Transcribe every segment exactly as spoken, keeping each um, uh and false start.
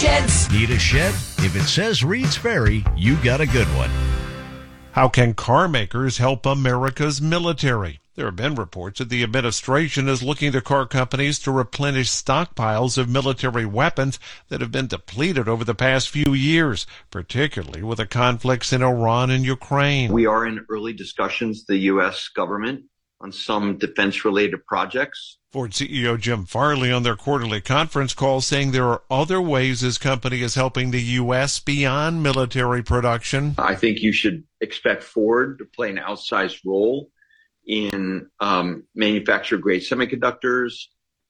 Sheds. Need a shed? If it says Reed's Ferry, you got a good one. How can car makers help America's military? There have been reports that the administration is looking to car companies to replenish stockpiles of military weapons that have been depleted over the past few years, particularly with the conflicts in Iran and Ukraine. We are in early discussions, the U S government, on some defense-related projects. Ford C E O Jim Farley on their quarterly conference call saying there are other ways his company is helping the U S beyond military production. I think you should expect Ford to play an outsized role in um, manufacturer-grade semiconductors,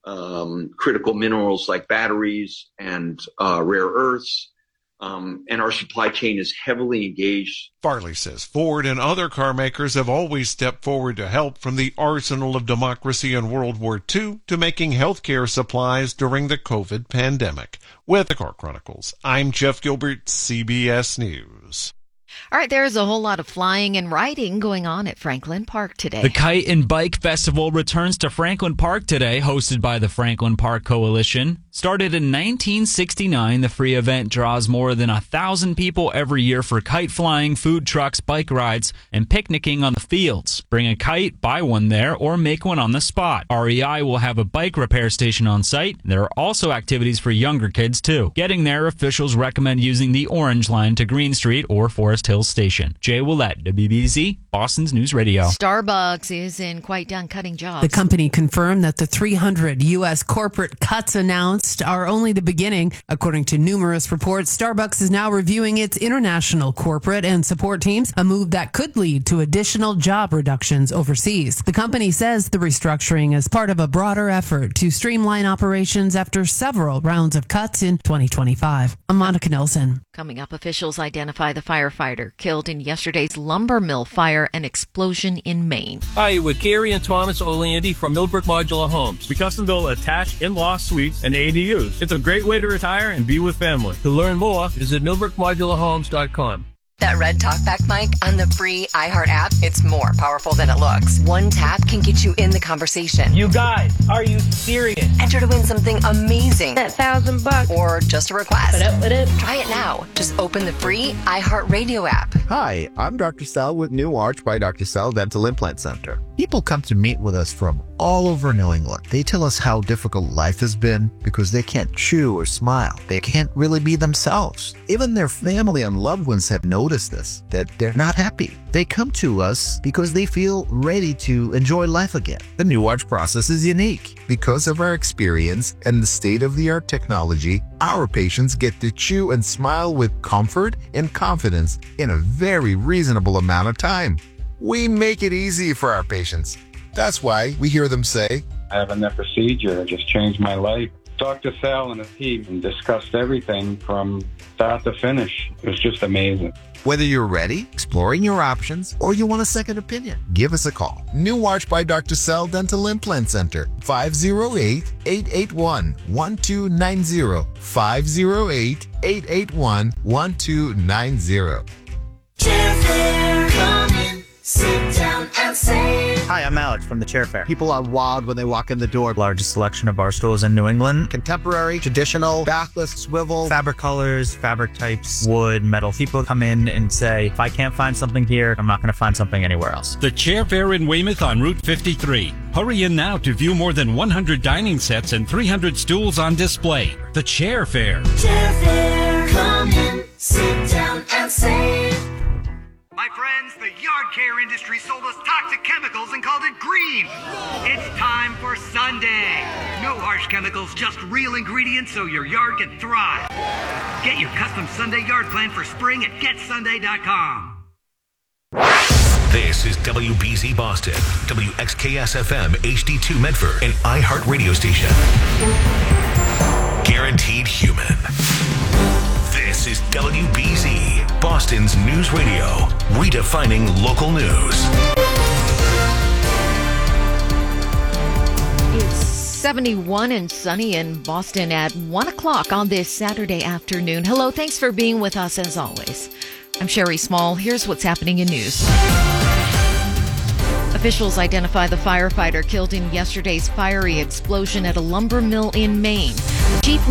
um, critical minerals like batteries and uh, rare earths. Um, and our supply chain is heavily engaged. Farley says Ford and other car makers have always stepped forward to help, from the arsenal of democracy in World War Two to making healthcare supplies during the COVID pandemic. With the Car Chronicles, I'm Jeff Gilbert, C B S News. All right, there's a whole lot of flying and riding going on at Franklin Park today. The Kite and Bike Festival returns to Franklin Park today, hosted by the Franklin Park Coalition. Started in nineteen sixty-nine, the free event draws more than a thousand people every year for kite flying, food trucks, bike rides, and picnicking on the fields. Bring a kite, buy one there, or make one on the spot. R E I will have a bike repair station on site. There are also activities for younger kids, too. Getting there, officials recommend using the Orange Line to Green Street or Forest Hills Station. Jay Willett, W B Z, Boston's News Radio. Starbucks isn't quite done cutting jobs. The company confirmed that the three hundred U S corporate cuts announced are only the beginning. According to numerous reports, Starbucks is now reviewing its international corporate and support teams, a move that could lead to additional job reductions overseas. The company says the restructuring is part of a broader effort to streamline operations after several rounds of cuts in twenty twenty-five. I'm Monica Nelson. Coming up, officials identify the firefighter killed in yesterday's lumber mill fire and explosion in Maine. Hi, with Gary and Thomas O'Landy from Millbrook Modular Homes. We custom build attached in-law suites and A D Us. It's a great way to retire and be with family. To learn more, visit millbrook modular homes dot com. That red talkback mic on the free iHeart app, it's more powerful than it looks. One tap can get you in the conversation. You guys, are you serious? Enter to win something amazing. That thousand bucks. Or just a request. What up, what up? Try it now. Just open the free iHeart Radio app. Hi, I'm Doctor Sal with New Arch by Doctor Sal Dental Implant Center. People come to meet with us from all over New England. They tell us how difficult life has been because they can't chew or smile. They can't really be themselves. Even their family and loved ones have noticed this, that they're not happy. They come to us because they feel ready to enjoy life again. The New Arch process is unique. Because of our experience and the state-of-the-art technology, our patients get to chew and smile with comfort and confidence in a very reasonable amount of time. We make it easy for our patients. That's why we hear them say, having that procedure just changed my life. Doctor Sal and his team discussed everything from start to finish. It was just amazing. Whether you're ready, exploring your options, or you want a second opinion, give us a call. New Arch by Doctor Sal Dental Implant Center, five oh eight, eight eight one, one two nine zero, five oh eight, eight eight one, one two nine zero. Chairfair, come in, sit down and save. Hi, I'm Alex from the Chair Fair. People are wild when they walk in the door. Largest selection of our stores in New England. Contemporary, traditional, backless, swivel, fabric colors, fabric types, wood, metal. People come in and say, if I can't find something here, I'm not going to find something anywhere else. The Chair Fair in Weymouth on Route fifty-three. Hurry in now to view more than one hundred dining sets and three hundred stools on display. The Chair Fair. Chair Fair, come in, sit down and save. My friends, the yard care industry sold us toxic chemicals and called it green. It's time for Sunday. No harsh chemicals, just real ingredients so your yard can thrive. Get your custom Sunday yard plan for spring at get sunday dot com. This is W B Z Boston, W X K S F M H D two Medford, an iHeart radio station. Guaranteed human. This is W B Z, Boston's news radio, redefining local news. It's seventy-one and sunny in Boston at one o'clock on this Saturday afternoon. Hello, thanks for being with us as always. I'm Sherry Small. Here's what's happening in news. Officials identify the firefighter killed in yesterday's fiery explosion at a lumber mill in Maine. Chief